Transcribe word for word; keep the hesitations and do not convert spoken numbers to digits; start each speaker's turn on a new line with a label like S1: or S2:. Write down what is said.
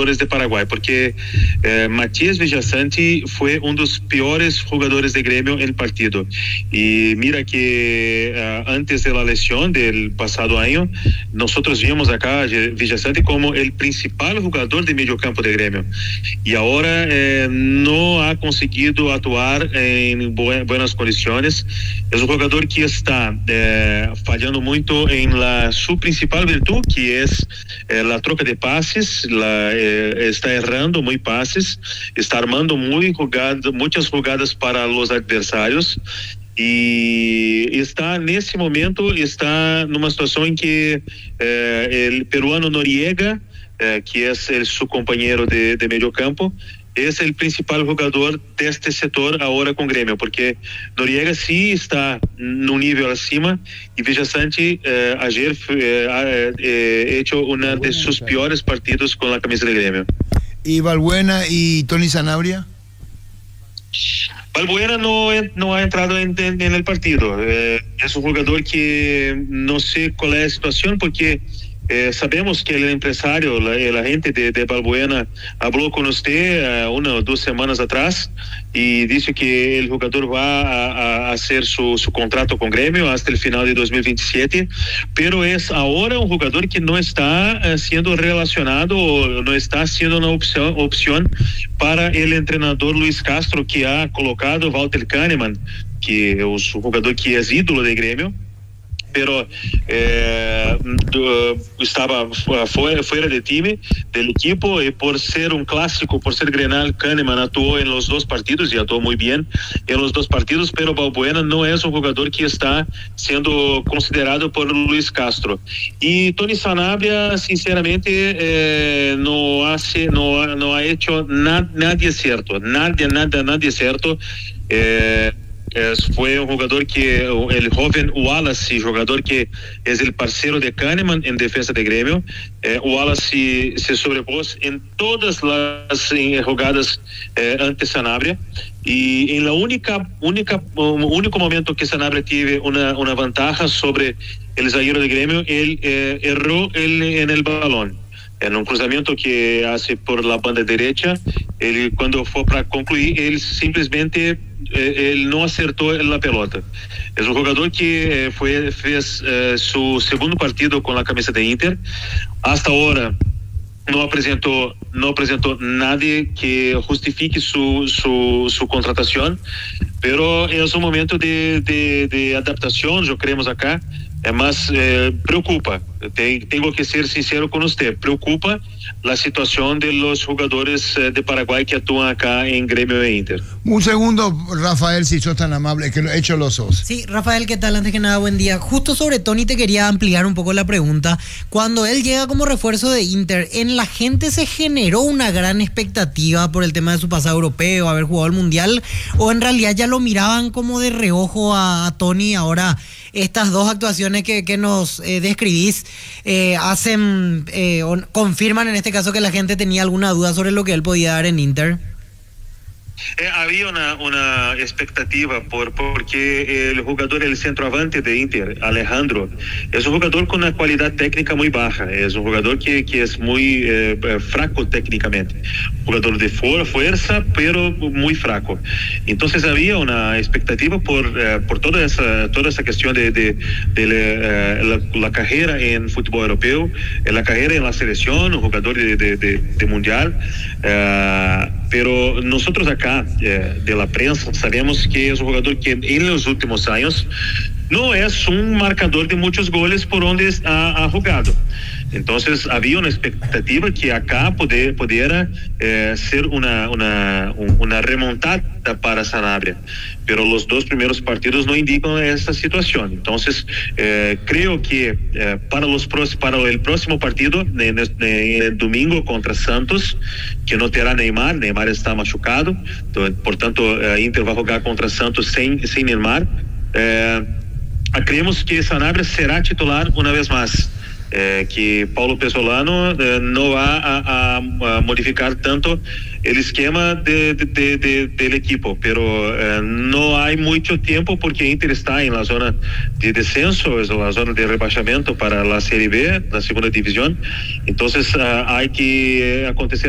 S1: jugadores de Paraguay, porque eh, Matías Villasanti fue uno de los peores jugadores de Gremio en el partido. Y mira que uh, antes de la lesión del pasado año, nosotros vimos acá a Villasanti como el principal jugador de medio campo de Gremio. Y ahora eh, no ha conseguido actuar en bu- buenas condiciones. Es un jugador que está eh, fallando mucho en la, su principal virtud, que es eh, la troca de pases, la, eh, está errando muy pases, está armando muy jugada, muchas jugadas para los adversarios. Y está nesse momento, está numa situação em que eh, el peruano Noriega, eh, que é el, su compañero de, de medio campo, es el principal jugador de este sector ahora con Gremio, porque Noriega sí está en un nivel acima y Villasanti eh, ayer eh, ha eh, hecho una de sus peores partidos con la camisa de Gremio.
S2: ¿Y Balbuena y Tony Sanabria?
S1: Balbuena no, no ha entrado en, en, en el partido. Eh, es un jugador que no sé cuál es la situación, porque Eh, sabemos que el empresario, la, el agente de, de Balbuena, habló con usted uh, una o dos semanas atrás y dice que el jugador va a, a hacer su, su contrato con Gremio hasta el final de dos mil veintisiete, pero es ahora un jugador que no está uh, siendo relacionado o no está siendo una opción, opción para el entrenador Luis Castro, que ha colocado Walter Kahneman, que es un jugador que es ídolo de Gremio, pero eh, estaba fuera, fuera de time, del equipo, y por ser un clásico, por ser Grenal, Kahneman actuó en los dos partidos y actuó muy bien en los dos partidos, pero Balbuena no es un jugador que está siendo considerado por Luis Castro. Y Tony Sanabria, sinceramente, eh, no hace, no, no ha hecho na, nadie cierto, nadie, nada, nadie cierto. Eh, Es, fue un jugador que, el joven Wallace, jugador que es el parceiro de Kahneman en defensa de Gremio. Eh, Wallace se sobrepuso en todas las en, jugadas eh, ante Sanabria, y en la única, única, um, único momento que Sanabria tuvo una, una ventaja sobre el zaguero de Gremio, él eh, erró el, en el balón. En un cruzamiento que hace por la banda derecha, él, cuando fue para concluir, él simplemente eh, él no acertó la pelota. Es un jugador que eh, fue, fez eh, su segundo partido con la camisa de Inter. Hasta ahora no presentó, no presentó nadie que justifique su, su, su contratación, pero es un momento de, de, de adaptación, yo creemos acá. É mais eh, preocupa, Ten, tengo que ser sincero con usted, preocupa la situación de los jugadores eh, de Paraguay que actúan acá en Gremio e Inter.
S2: Un segundo, Rafael, si sos tan amable, que lo he hecho los dos.
S3: Sí, Rafael, ¿qué tal? Antes que nada, buen día. Justo sobre Tony te quería ampliar un poco la pregunta. Cuando él llega como refuerzo de Inter, ¿en la gente se generó una gran expectativa por el tema de su pasado europeo, haber jugado el Mundial, o en realidad ya lo miraban como de reojo a, a Tony? Ahora, estas dos actuaciones que, que nos eh, describís eh, hacen, eh, o, confirman en este caso que la gente tenía alguna duda sobre lo que él podía dar en Inter.
S1: Eh, había una, una expectativa por, porque el jugador, el centroavante de Inter, Alejandro, es un jugador con una cualidad técnica muy baja, es un jugador que, que es muy eh, fraco técnicamente, jugador de fu- fuerza pero muy fraco. Entonces había una expectativa por, eh, por toda esa toda esa cuestión de, de, de la, eh, la, la carrera en fútbol europeo, la carrera en la selección, un jugador de, de, de, de mundial, eh, pero nosotros acá eh, de la prensa sabemos que es un jugador que en los últimos años no es un marcador de muchos goles por donde ha, ha jugado. Entonces había una expectativa que acá poder, pudiera eh, ser una, una, una remontada para Sanabria, pero los dos primeros partidos no indican esta situación. Entonces eh, creo que eh, para, los, para el próximo partido, en el domingo contra Santos, que no terá Neymar, Neymar está machucado, entonces, por tanto eh, Inter va a jugar contra Santos sin, sin Neymar. Eh, creemos que Sanabria será titular una vez más. Eh, que Paulo Pesolano eh, no va a, a, a modificar tanto el esquema de, de, de, de, del equipo, pero eh, no hay mucho tiempo porque Inter está en la zona de descenso, es la zona de rebajamiento para la Serie B, la segunda división. Entonces uh, hay que acontecer